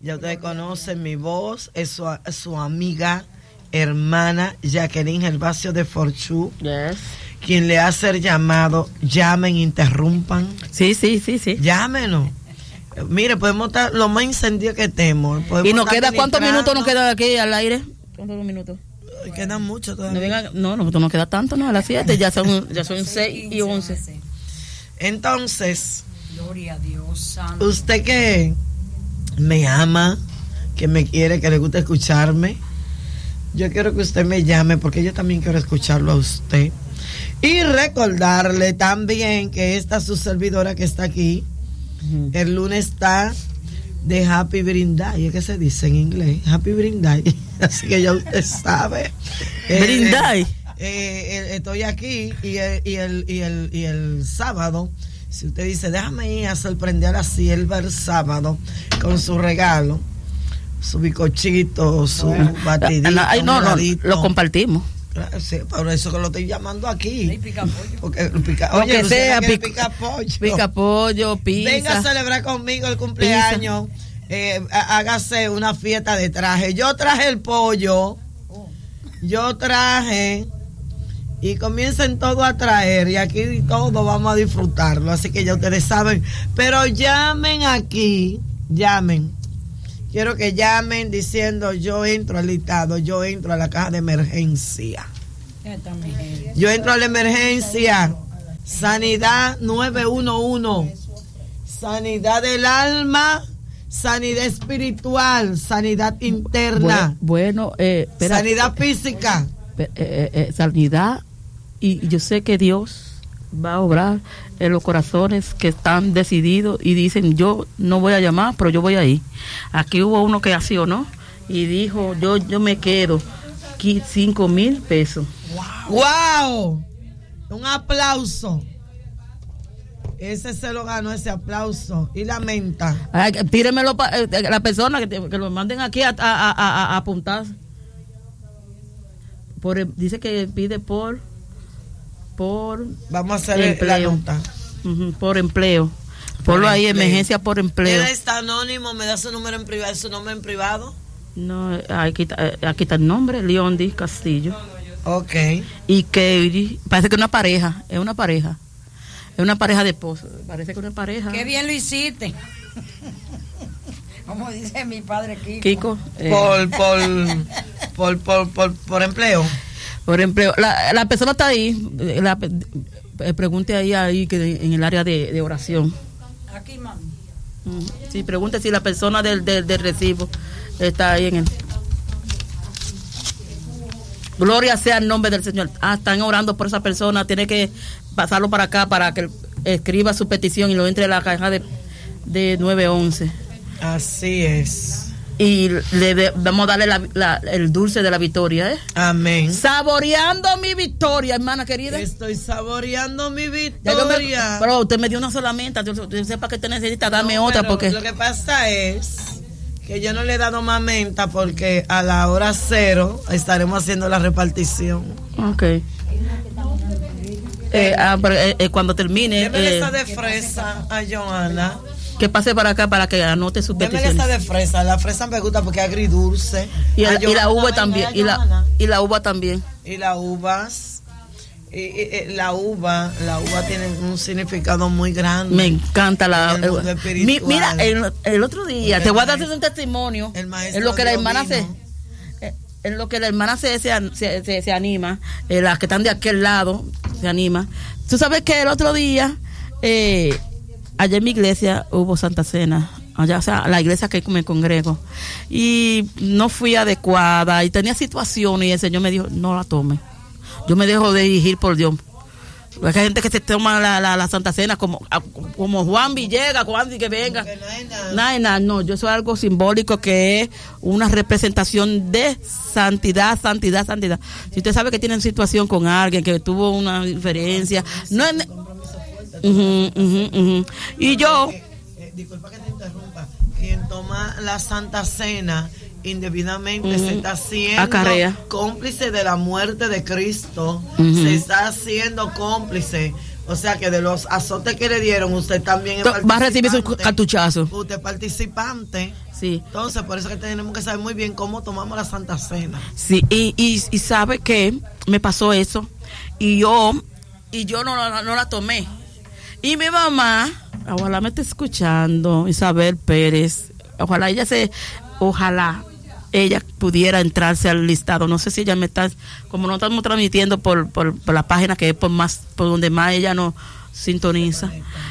Ya ustedes conocen mi voz, es su amiga, hermana Jacqueline Gervasio de Forchú. Yes. Quien le hace el llamado, llamen, interrumpan. Sí. Llámenos. Mire, podemos estar lo más incendiado que estemos. ¿Y nos queda cuántos minutos nos queda aquí al aire? ¿Cuántos minutos? Quedan mucho todavía. No nos queda tanto, no, a las 7, ya son 6 y 11. Entonces, gloria a Dios, santo. Usted que me ama, que me quiere, que le gusta escucharme, yo quiero que usted me llame porque yo también quiero escucharlo a usted. Y recordarle también que esta su servidora que está aquí, el lunes está de Happy Birthday, ¿qué se dice en inglés? Happy Birthday. Así que ya usted sabe. Birthday. Estoy aquí y el sábado, si usted dice, déjame ir a sorprender a Silva el sábado con su regalo, su bicochito, su batidito. No, lo compartimos. Sí, por eso que lo estoy llamando aquí. Porque oye, sea pica pollo. Pica pollo, pizza. Venga a celebrar conmigo el cumpleaños. Hágase una fiesta de traje. Yo traje el pollo. Y comiencen todo a traer. Y aquí todos vamos a disfrutarlo. Así que ya ustedes saben. Pero llamen aquí. Llamen. Quiero que llamen diciendo yo entro al listado, yo entro a la caja de emergencia. Yo entro a la emergencia. Sanidad 911. Sanidad del alma, sanidad espiritual, sanidad interna. Sanidad física. Sanidad. Y yo sé que Dios va a obrar en los corazones que están decididos y dicen, yo no voy a llamar, pero yo voy a ir. Aquí hubo uno que accionó y dijo, yo me quedo 5,000 pesos. ¡Wow! Un aplauso. Ese se lo ganó, ese aplauso. Y la menta. Tírenmelo la persona que lo manden aquí a apuntar. Dice que pide por vamos a hacer la nota. Por empleo. Ponlo ahí, emergencia por empleo. Él está anónimo, me da su número en privado, su nombre en privado. No, aquí está el nombre, León Díaz Castillo. Ok. Y que parece que es una pareja. Es una pareja de esposos. Parece que es una pareja. Qué bien lo hiciste. Como dice mi padre Kiko. Por empleo. Por empleo. La persona está ahí. Pregunte ahí que en el área de oración. Aquí, mami. Sí, pregunte si la persona del recibo está ahí en el. Gloria sea el nombre del Señor. Están orando por esa persona. Tiene que pasarlo para acá para que escriba su petición y lo entre a la caja de 911. Así es. Y vamos a darle el dulce de la victoria, ¿eh? Amén. Saboreando mi victoria, hermana querida. Estoy saboreando mi victoria. Pero usted me dio una sola menta. Yo sepa que usted necesita darme otra porque lo que pasa es que yo no le he dado más menta porque a la hora 0 estaremos haciendo la repartición. Ok. Cuando termine. Deme esa de fresa a Johanna. Que pase para acá para que anote su petición. Deme esa de fresa. La fresa me gusta porque es agridulce. Y la uva también. Y la uva también. Y las uvas. La uva tiene un significado muy grande. Me encanta la mira, el otro día te voy a dar un testimonio en lo que la hermana se anima, las que están de aquel lado se anima. Tú sabes que el otro día allá en mi iglesia hubo Santa Cena, allá, o sea, la iglesia que me congrego, y no fui adecuada y tenía situaciones y el Señor me dijo, no la tome. Yo me dejo dirigir por Dios. Hay gente que se toma la Santa Cena como Juan Villegas, Juan que venga. Nada. No, yo soy algo simbólico que es una representación de santidad. Si usted sabe que tiene situación con alguien, que tuvo una diferencia, no es... Y yo... disculpa que te interrumpa. Quien toma la Santa Cena indebidamente se está haciendo cómplice de la muerte de Cristo. Se está haciendo cómplice O sea que de los azotes que le dieron, usted también es va a recibir su cartuchazo. Usted es participante. Sí. Entonces, por eso que tenemos que saber muy bien cómo tomamos la Santa Cena. Sí, y sabe que me pasó eso. Y yo no la tomé. Y mi mamá, ojalá me esté escuchando, Isabel Pérez, ojalá ella pudiera entrarse al listado. No sé si ella me está, como no estamos transmitiendo por la página que es por donde más ella no sintoniza.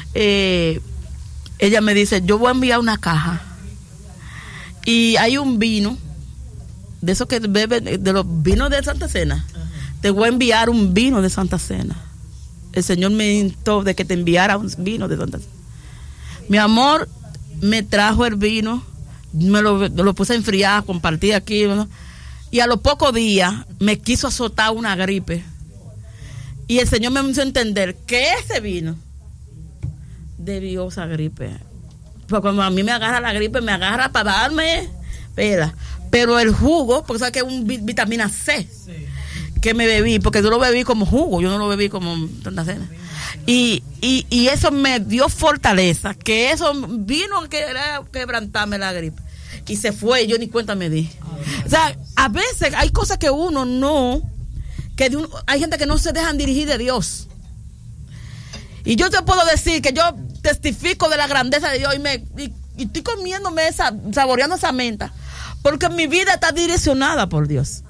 Ella me dice, yo voy a enviar una caja y hay un vino de esos que beben, de los vinos de Santa Cena. Te voy a enviar un vino de Santa Cena. El Señor me instó de que te enviara un vino de Santa Cena. Mi amor, me trajo el vino, me lo puse a enfriar, compartí aquí, ¿no? Y a los pocos días me quiso azotar una gripe. Y el Señor me hizo entender que ese vino debió esa gripe. Porque cuando a mí me agarra la gripe, me agarra para darme pela. Pero el jugo, porque sabes que es un vitamina C, sí, que me bebí, porque yo lo bebí como jugo, yo no lo bebí como Santa Cena. Y eso me dio fortaleza, que eso vino a quebrantarme la gripe. Y se fue, y yo ni cuenta me di. O sea, a veces hay cosas que uno no, hay gente que no se dejan dirigir de Dios. Y yo te puedo decir que yo testifico de la grandeza de Dios y estoy comiéndome saboreando esa menta, porque mi vida está direccionada por Dios.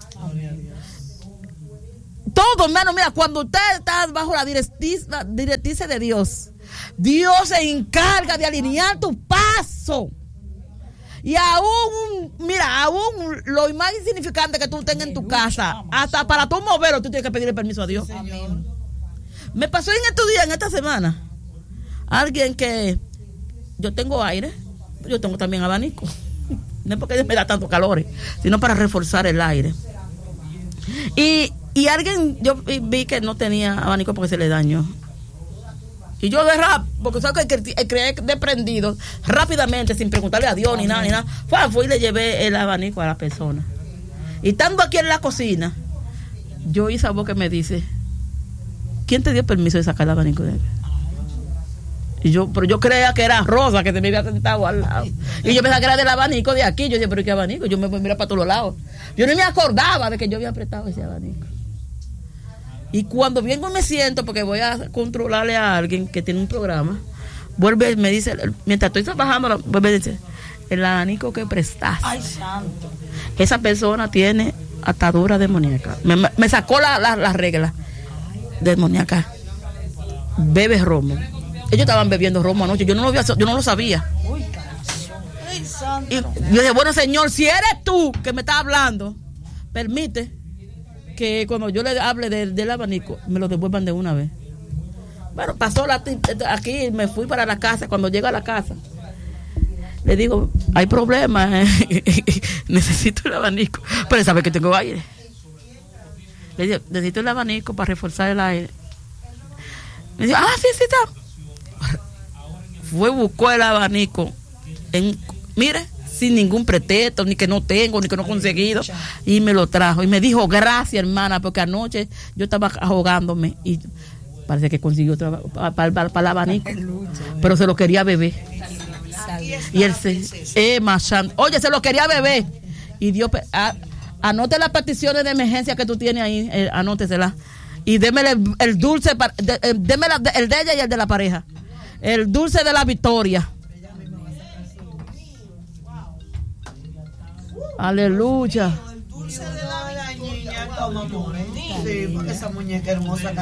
Todo, hermano, mira, cuando usted está bajo la directriz de Dios, Dios se encarga de alinear tu paso. Y aún lo más insignificante que tú tengas en tu casa, hasta para tú moverlo, tú tienes que pedirle permiso a Dios. Amén. Me pasó en estos días, en esta semana, alguien que yo tengo aire, yo tengo también abanico. No es porque me da tanto calor, sino para reforzar el aire. Y alguien, yo vi que no tenía abanico porque se le dañó. Y yo porque sabes que creé desprendido rápidamente, sin preguntarle a Dios ni nada. Fui y le llevé el abanico a la persona. Y estando aquí en la cocina, yo oí esa voz que me dice, ¿quién te dio permiso de sacar el abanico de él? Pero yo creía que era Rosa que se me había sentado al lado. Y yo pensaba que era del abanico de aquí. Yo dije, ¿pero qué abanico? Yo me voy a mirar para todos lados. Yo no me acordaba de que yo había apretado ese abanico. Y cuando vengo me siento, porque voy a controlarle a alguien que tiene un programa, vuelve y me dice, mientras estoy trabajando, vuelve y dice, el abanico que prestaste. Ay, santo. Esa persona tiene atadura demoníaca. Me sacó la regla demoníaca. Bebe romo. Ellos estaban bebiendo romo anoche. Yo no lo sabía. Y yo dije, bueno, Señor, si eres tú que me estás hablando, permite que cuando yo le hable del abanico, me lo devuelvan de una vez. Bueno, pasó aquí, me fui para la casa. Cuando llego a la casa, le digo, hay problemas, necesito el abanico. Pero él sabe que tengo aire. Le digo, necesito el abanico para reforzar el aire. Me dijo, sí, está. Fue, buscó el abanico, mire, sin ningún pretexto, ni que no tengo, ni que no he conseguido, y me lo trajo. Y me dijo, gracias, hermana, porque anoche yo estaba ahogándome y parece que consiguió para el abanico, pero se lo quería beber. Y él oye, se lo quería beber. Y Dios, anote las peticiones de emergencia que tú tienes ahí, anótesela. Y démele el dulce, démele el de ella y el de la pareja. El dulce de la victoria. Aleluya. El dulce de la niña, toma, amor. Sí, porque esa muñeca hermosa.